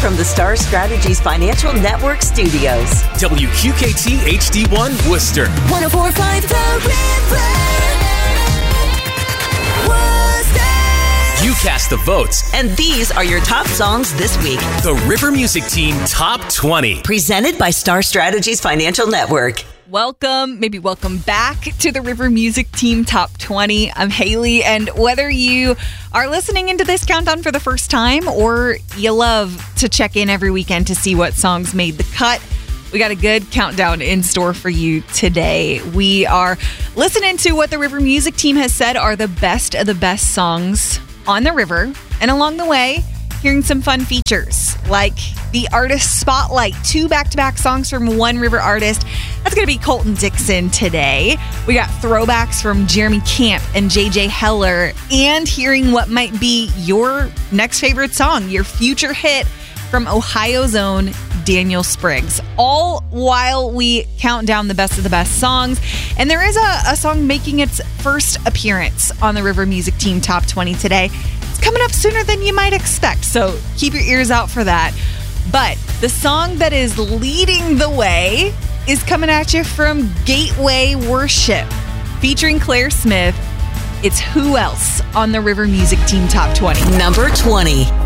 from the Star Strategies Financial Network studios. WQKT HD1 Worcester. 104.5 The River. Worcester. You cast the votes. And these are your top songs this week. The River Music Team Top 20. Presented by Star Strategies Financial Network. Welcome back to the River Music Team Top 20. I'm Haley, and whether you are listening into this countdown for the first time or you love to check in every weekend to see what songs made the cut, we got a good countdown in store for you today. We are listening to what the River Music Team has said are the best of the best songs on the river, and along the way, hearing some fun features like the Artist Spotlight, 2 back-to-back songs from one river artist. That's going to be Colton Dixon today. We got throwbacks from Jeremy Camp and JJ Heller, and hearing what might be your next favorite song, your future hit from Ohio's own Daniel Spriggs. All while we count down the best of the best songs. And there is a song making its first appearance on the River Music Team Top 20 today. Coming up sooner than you might expect, so keep your ears out for that. But the song that is leading the way is coming at you from Gateway Worship, featuring Claire Smith. It's Who Else on the River Music Team Top 20. Number 20.